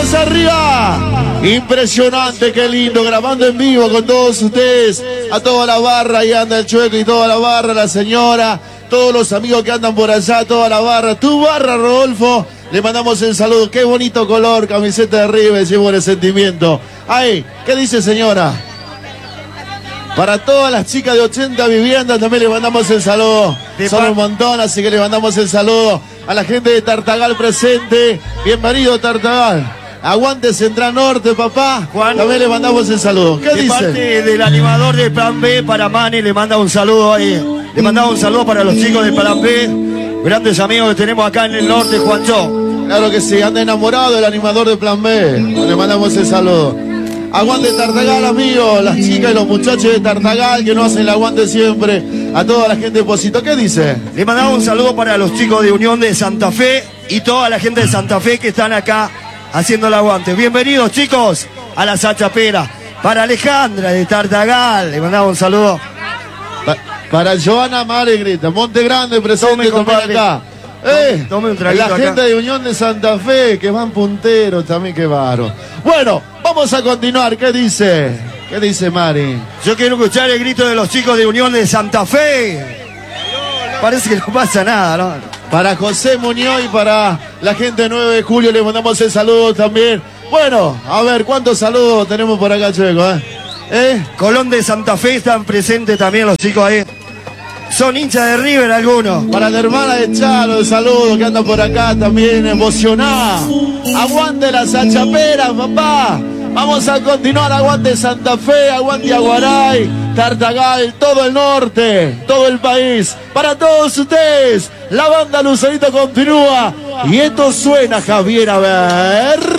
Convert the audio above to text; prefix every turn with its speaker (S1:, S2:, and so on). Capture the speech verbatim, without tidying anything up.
S1: Manos arriba. Impresionante, qué lindo, grabando en vivo con todos ustedes. A toda la barra, ahí anda el Chueco y toda la barra, la señora, todos los amigos que andan por allá, toda la barra. Tu barra, Rodolfo, le mandamos el saludo. Qué bonito color, camiseta de River, llevo el sentimiento. Ahí, ¿qué dice, señora? Para todas las chicas de ochenta viviendas también le mandamos el saludo. Son un montón, así que le mandamos el saludo a la gente de Tartagal presente. Bienvenido, Tartagal. Aguante Central Norte, papá. Juan, también le mandamos el saludo. ¿Qué
S2: de
S1: dice?
S2: Parte del animador de Plan B para Mani, le manda un saludo ahí. Le mandamos un saludo para los chicos de Plan B. Grandes amigos que tenemos acá en el norte, Juancho.
S1: Claro que sí, anda enamorado del animador de Plan B. Le mandamos el saludo. Aguante Tartagal, amigos, las chicas y los muchachos de Tartagal que no hacen el aguante siempre. A toda la gente de Posito, ¿qué dice?
S2: Le mandamos un saludo para los chicos de Unión de Santa Fe y toda la gente de Santa Fe que están acá haciendo el aguante. Bienvenidos, chicos, a la Sachapera. Para Alejandra de Tartagal, le mandamos un saludo.
S1: Pa para Joana Maregrita, Monte Grande presente también acá. Eh,
S2: tome un
S1: la
S2: acá.
S1: gente de Unión de Santa Fe, que van punteros también, qué baro. Bueno, vamos a continuar. ¿Qué dice? ¿Qué dice Mari?
S2: Yo quiero escuchar el grito de los chicos de Unión de Santa Fe. Parece que no pasa nada, ¿no?
S1: Para José Muñoz y para la gente de nueve de julio le mandamos el saludo también. Bueno, a ver, ¿cuántos saludos tenemos por acá, Chueco? ¿Eh? ¿Eh?
S2: Colón de Santa Fe están presentes también los chicos ahí. Son hinchas de River algunos.
S1: Para la hermana de Chalo, el saludo que anda por acá también emocionada. Aguante la Sachapera, papá. Vamos a continuar, aguante Santa Fe, aguante Aguaray, Tartagal, todo el norte, todo el país. Para todos ustedes, la banda Lucerito continúa. Y esto suena, Javier, a ver.